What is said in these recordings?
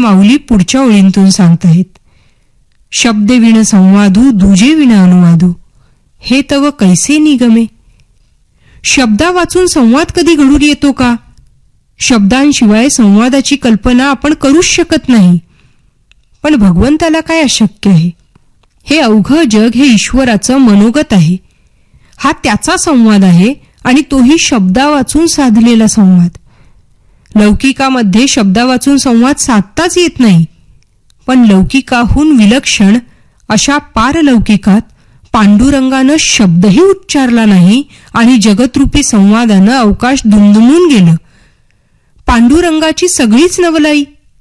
माऊली पुढच्या ओळींतून सांगताहेत. शब्दे विण संवादू दुजे विण अनुवादू, हे तव कैसे निगमे. शब्दा वाचून संवाद कधी घडून येतो का? शब्दांशिवाय संवादाची कल्पना आपण करूच शकत नाही. पण भगवंताला काय अशक्य आहे? हे अवघं जग हे ईश्वराचं मनोगत आहे. हा त्याचा संवाद आहे आणि तोही शब्दा वाचून साधलेला संवाद. लौकिकामध्ये शब्दा वाचून संवाद साधताच येत नाही. पण लौकिकाहून विलक्षण अशा पारलौकिकात पांडुरंगानं शब्दही उच्चारला नाही आणि जगतरूपी संवादानं अवकाश दुमदुमून गेलं. पांडुरंगाची सगळीच नवलाई.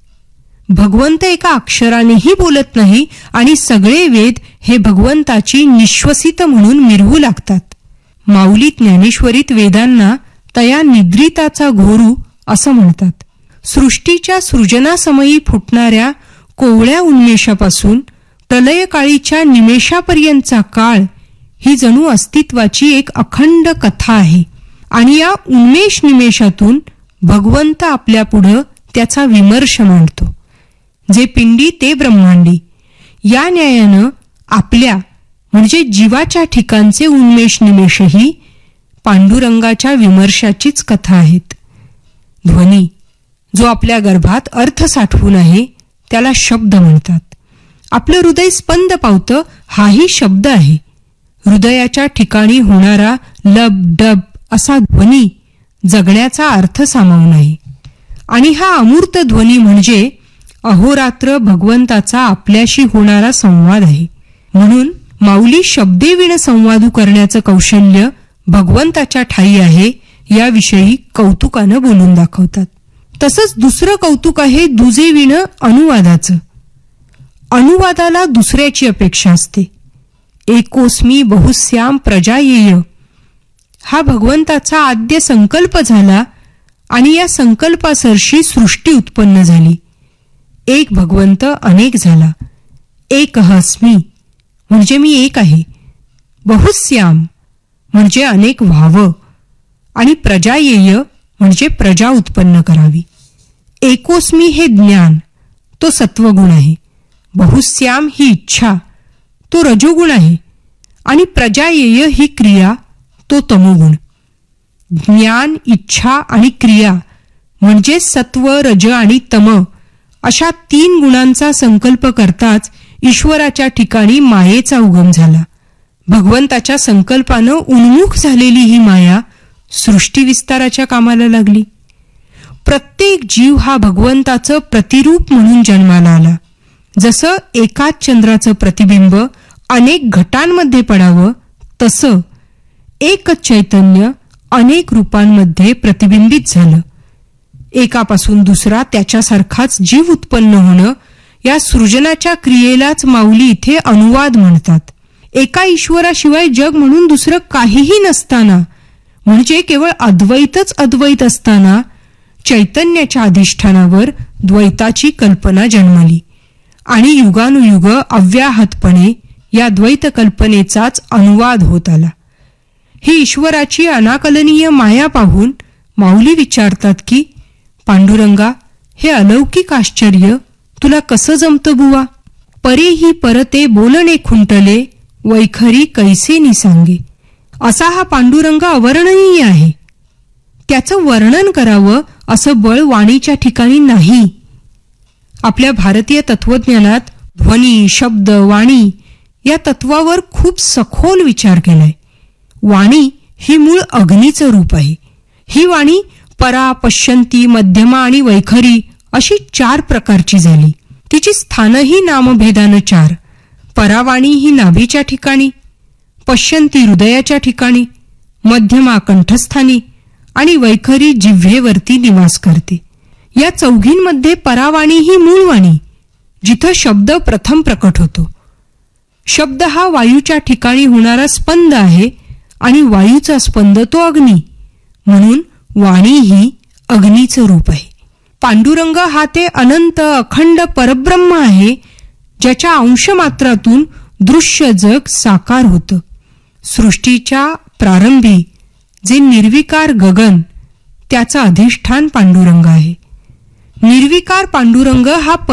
भगवंत एका अक्षरानेही बोलत नाही आणि सगळे वेद हे भगवंताची निश्वसित म्हणून मिरवू लागतात. माऊली ज्ञानेश्वरीत वेदांना तया निद्रिताचा घोरू असं म्हणतात. सृष्टीच्या सृजनासमयी फुटणाऱ्या कोवळ्या उन्मेषापासून प्रलयकाळीच्या निमेषापर्यंतचा काळ ही जणू अस्तित्वाची एक अखंड कथा आहे. आणि या उन्मेष निमेषातून भगवंत आपल्या पुढं त्याचा विमर्श मांडतो. जे पिंडी ते ब्रह्मांडी या न्यायानं आपल्या म्हणजे जीवाच्या ठिकाणचे उन्मेष निमेषही पांडुरंगाच्या विमर्शाचीच कथा आहेत. ध्वनी जो आपल्या गर्भात अर्थ साठवून आहे त्याला शब्द म्हणतात. आपलं हृदय स्पंद पावतं हाही शब्द आहे. हृदयाच्या ठिकाणी होणारा लब डब असा ध्वनी जगण्याचा अर्थ सामावून आहे. आणि हा अमूर्त ध्वनी म्हणजे अहोरात्र भगवंताचा आपल्याशी होणारा संवाद आहे. म्हणून माऊली शब्देविण संवादू करण्याचं कौशल्य भगवंताच्या ठायी आहे याविषयी कौतुकानं बोलून दाखवतात. तसंच दुसरं कौतुक आहे दुजेविण अनुवादाचं. अनुवादाला दुसऱ्याची अपेक्षा असते. एकोस्मी बहुश्याम प्रजायेय हा भगवंताचा आद्य संकल्प झाला आणि या संकल्पासरशी सृष्टी उत्पन्न झाली. एक भगवंत अनेक झाला. एकः अस्मी म्हणजे मी एक आहे. बहुश्याम म्हणजे अनेक व्हावं आणि प्रजायेय म्हणजे प्रजा उत्पन्न करावी. एकोस्मी हे ज्ञान, तो सत्वगुण आहे. बहुश्याम ही इच्छा, तो रजोगुण आहे. आणि प्रजायेय ही क्रिया, तो तमोगुण. ज्ञान, इच्छा आणि क्रिया म्हणजे सत्व, रज आणि तम अशा 3 गुणांचा संकल्प करताच ईश्वराच्या ठिकाणी मायेचा उगम झाला. भगवंताच्या संकल्पानं उन्मुख झालेली ही माया सृष्टी विस्ताराच्या कामाला लागली. प्रत्येक जीव हा भगवंताचं प्रतिरूप म्हणून जन्माला आला. जसं एकाच चंद्राचं प्रतिबिंब अनेक घटांमध्ये पडावं तसं एकच चैतन्य अनेक रूपांमध्ये प्रतिबिंबित झालं. एकापासून दुसरा त्याच्यासारखाच जीव उत्पन्न होणं या सृजनाच्या क्रियेलाच माऊली इथे अनुवाद म्हणतात. एका ईश्वराशिवाय जग म्हणून दुसरं काहीही नसताना म्हणजे केवळ अद्वैतच अद्वैत असताना चैतन्याच्या अधिष्ठानावर द्वैताची कल्पना जन्मली आणि युगानुयुग अव्याहतपणे या द्वैत कल्पनेचाच अनुवाद होत आला. ही ईश्वराची अनाकलनीय माया पाहून माऊली विचारतात की पांडुरंगा, हे अलौकिक आश्चर्य तुला कसं जमतं बुवा? परेही परते बोलणे खुंटले, वैखरी कैसे निसांगे. असा हा पांडुरंग अवर्णनीय आहे. त्याचं वर्णन करावं असं बळ वाणीच्या ठिकाणी नाही. आपल्या भारतीय तत्वज्ञानात ध्वनी, शब्द, वाणी या तत्वावर खूप सखोल विचार केलाय. वाणी ही मूळ अग्नीचं रूप आहे. ही वाणी परा, पश्यंती, मध्यमा आणि वैखरी अशी 4 प्रकारची झाली. तिची स्थानही नामभेदानं 4. परावाणी ही नाभीच्या ठिकाणी, पश्यंती हृदयाच्या ठिकाणी, मध्यमा कंठस्थानी आणि वैखरी जिव्हेवरती निवास करते. या चौघींमध्ये परावाणी ही मूळ वाणी, जिथं शब्द प्रथम प्रकट होतो. शब्द हा वायूच्या ठिकाणी होणारा स्पंद आहे आणि वायूचा स्पंद तो अग्नी, म्हणून वाणी ही अग्नीचं रूप आहे. पांडुरंग हा ते अनंत अखंड परब्रह्म आहे ज्याच्या अंशमात्रातून दृश्य जग साकार होतं. सृष्टीच्या प्रारंभी जे निर्विकार गगन त्याचं अधिष्ठान पांडुरंग आहे. निर्विकार पांडुरंग हा